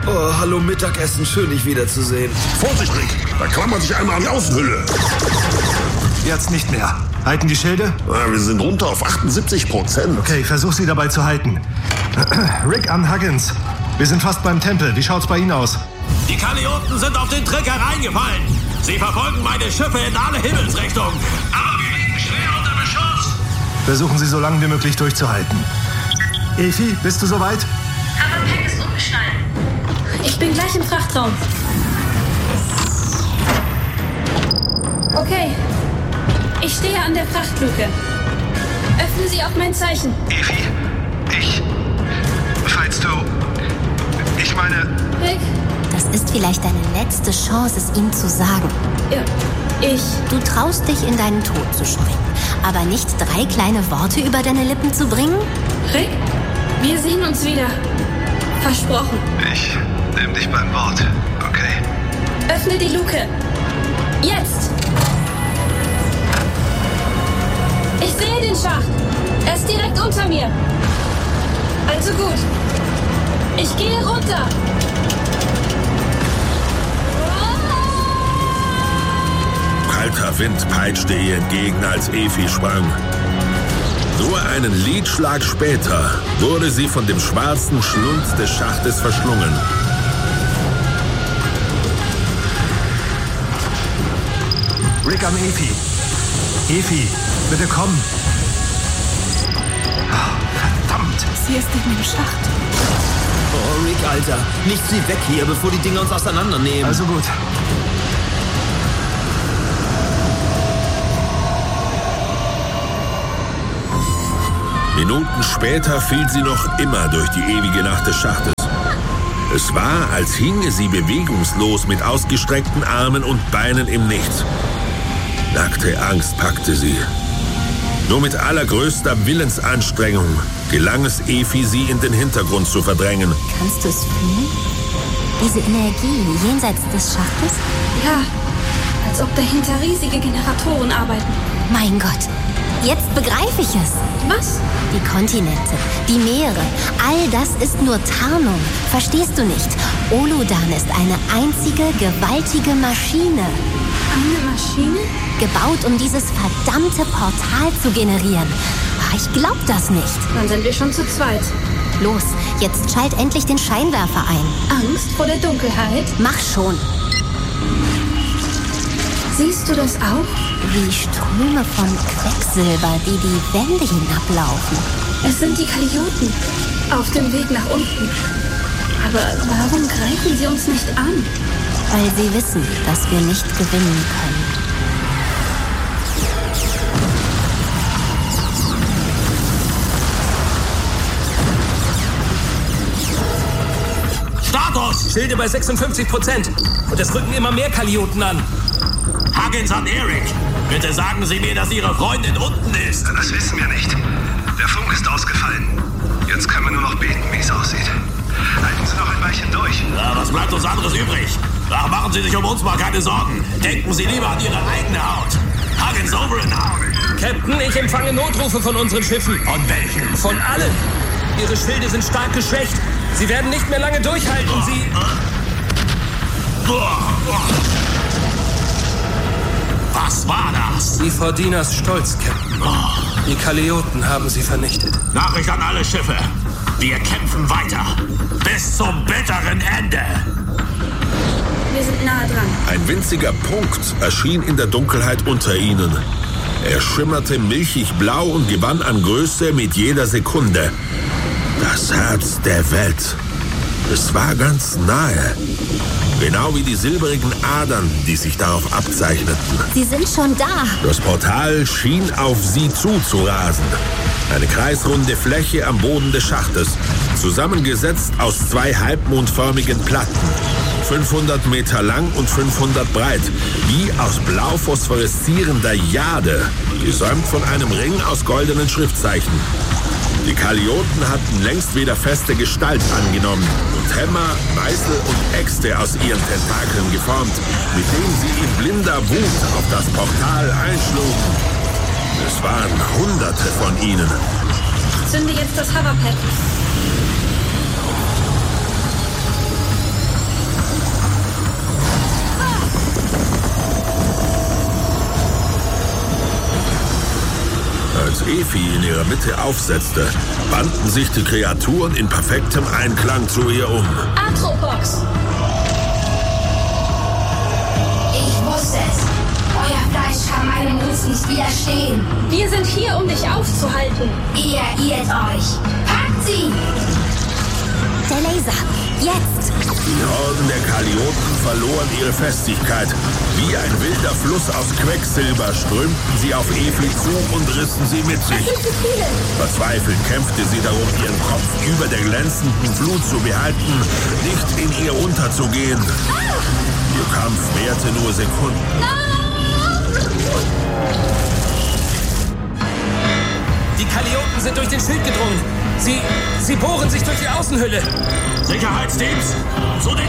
Oh, hallo Mittagessen. Schön, dich wiederzusehen. Vorsicht, Rick. Da klammert sich einer an die Außenhülle. Jetzt nicht mehr. Halten die Schilde? Ja, wir sind runter auf 78%. Okay, versuch sie dabei zu halten. Rick an Huggins. Wir sind fast beim Tempel. Wie schaut's bei Ihnen aus? Die Kalioten sind auf den Trick hereingefallen. Sie verfolgen meine Schiffe in alle Himmelsrichtungen. Aber wir liegen schwer unter Beschuss. Versuchen Sie so lange wie möglich durchzuhalten. Efi, bist du soweit? Hoverpack ist umgeschnallt. Ich bin gleich im Frachtraum. Okay. Ich stehe an der Frachtluke. Öffnen Sie auf mein Zeichen. Efi, falls du... Ich meine... Rick? Das ist vielleicht deine letzte Chance, es ihm zu sagen. Ja, Du traust dich, in deinen Tod zu springen, aber nicht 3 kleine Worte über deine Lippen zu bringen? Rick? Wir sehen uns wieder. Versprochen. Ich nehme dich beim Wort, okay? Öffne die Luke. Jetzt! Ich sehe den Schacht. Er ist direkt unter mir. Also gut. Ich gehe runter. Kalter Wind peitschte ihr entgegen, als Efi sprang. Nur einen Lidschlag später wurde sie von dem schwarzen Schlund des Schachtes verschlungen. Rick an Efi. Efi, bitte komm. Verdammt. Sie ist in dem Schacht. Oh, Rick, Alter. Nicht sie weg hier, bevor die Dinger uns auseinandernehmen. Also gut. Minuten später fiel sie noch immer durch die ewige Nacht des Schachtes. Es war, als hinge sie bewegungslos mit ausgestreckten Armen und Beinen im Nichts. Nackte Angst packte sie. Nur mit allergrößter Willensanstrengung gelang es Efi, sie in den Hintergrund zu verdrängen. Kannst du es fühlen? Diese Energie jenseits des Schachtes? Ja, als ob dahinter riesige Generatoren arbeiten. Mein Gott, jetzt begreife ich es. Was? Die Kontinente, die Meere, all das ist nur Tarnung. Verstehst du nicht? Olodan ist eine einzige, gewaltige Maschine. Eine Maschine? Gebaut, um dieses verdammte Portal zu generieren. Ich glaub das nicht. Dann sind wir schon zu zweit. Los, jetzt schalt endlich den Scheinwerfer ein. Angst vor der Dunkelheit? Mach schon. Siehst du das auch? Wie Ströme von Quecksilber, die die Wände hinablaufen. Es sind die Kalioten. Auf dem Weg nach unten. Aber warum greifen sie uns nicht an? Weil sie wissen, dass wir nicht gewinnen können. Status! Schilde bei 56%. Und es rücken immer mehr Kalioten an. Huggins an Eric. Bitte sagen Sie mir, dass Ihre Freundin unten ist. Das wissen wir nicht. Der Funk ist ausgefallen. Jetzt können wir nur noch beten, wie es aussieht. Halten Sie noch ein Weilchen durch. Ja, was bleibt uns anderes übrig? Ach, machen Sie sich um uns mal keine Sorgen. Denken Sie lieber an Ihre eigene Haut. Huggins over and out. Captain, ich empfange Notrufe von unseren Schiffen. Von welchen? Von allen. Ihre Schilde sind stark geschwächt. Sie werden nicht mehr lange durchhalten. Sie... Was war das? Die Fordinas Stolz, Captain. Die Kalioten haben sie vernichtet. Nachricht an alle Schiffe. Wir kämpfen weiter. Bis zum bitteren Ende. Wir sind nahe dran. Ein winziger Punkt erschien in der Dunkelheit unter ihnen. Er schimmerte milchig blau und gewann an Größe mit jeder Sekunde. Das Herz der Welt. Es war ganz nahe. Genau wie die silberigen Adern, die sich darauf abzeichneten. Sie sind schon da. Das Portal schien auf sie zuzurasen. Eine kreisrunde Fläche am Boden des Schachtes, zusammengesetzt aus 2 halbmondförmigen Platten. 500 Meter lang und 500 breit, wie aus blau phosphoreszierender Jade, gesäumt von einem Ring aus goldenen Schriftzeichen. Die Kalioten hatten längst wieder feste Gestalt angenommen und Hämmer, Meißel und Äxte aus ihren Tentakeln geformt, mit denen sie in blinder Wut auf das Portal einschlugen. Es waren Hunderte von ihnen. Zünde jetzt das Hoverpad. Efi in ihrer Mitte aufsetzte, banden sich die Kreaturen in perfektem Einklang zu ihr um. Atropox! Ich wusste es. Euer Fleisch kann meinem Ruf nicht widerstehen. Wir sind hier, um dich aufzuhalten. Ihr irrt euch. Packt sie! Der Laser. Jetzt! Die Horden der Kalioten verloren ihre Festigkeit. Wie ein wilder Fluss aus Quecksilber strömten sie auf Efi zu und rissen sie mit sich. Verzweifelt kämpfte sie darum, ihren Kopf über der glänzenden Flut zu behalten, nicht in ihr unterzugehen. Ihr Kampf währte nur Sekunden. Die Kalioten sind durch den Schild gedrungen. Sie bohren sich durch die Außenhülle. Sicherheitsteams, zu den